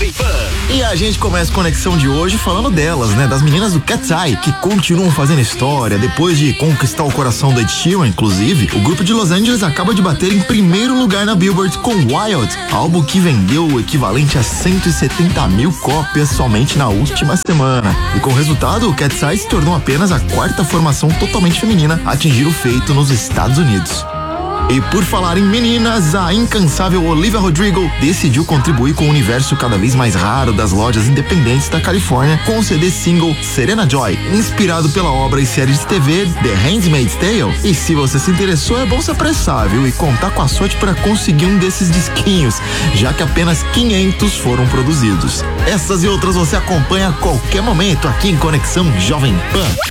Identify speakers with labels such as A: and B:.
A: Jovem Pan.
B: E a gente começa a conexão de hoje falando delas, né? Das meninas do Cat's Eye, que continuam fazendo história. Depois de conquistar o coração do Ed Sheeran, inclusive, o grupo de Los Angeles acaba de bater em primeiro lugar na Billboard com Wild, álbum que vendeu o equivalente a 170 mil cópias somente na última semana. E com o resultado, o Cat's Eye se tornou apenas a quarta formação totalmente feminina a atingir o feito nos Estados Unidos. E por falar em meninas, a incansável Olivia Rodrigo decidiu contribuir com o universo cada vez mais raro das lojas independentes da Califórnia com o CD single Serena Joy, inspirado pela obra e série de TV The Handmaid's Tale. E se você se interessou, é bom se apressar, viu? E contar com a sorte para conseguir um desses disquinhos, já que apenas 500 foram produzidos. Essas e outras você acompanha a qualquer momento aqui em Conexão Jovem Pan.